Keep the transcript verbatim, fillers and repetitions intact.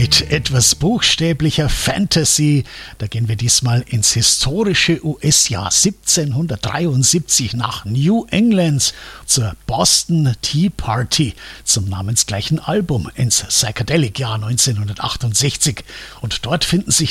Mit etwas buchstäblicher Fantasy, da gehen wir diesmal ins historische U S-Jahr siebzehnhundertdreiundsiebzig nach New England zur Boston Tea Party, zum namensgleichen Album ins Psychedelic-Jahr neunzehnhundertachtundsechzig. Und dort finden sich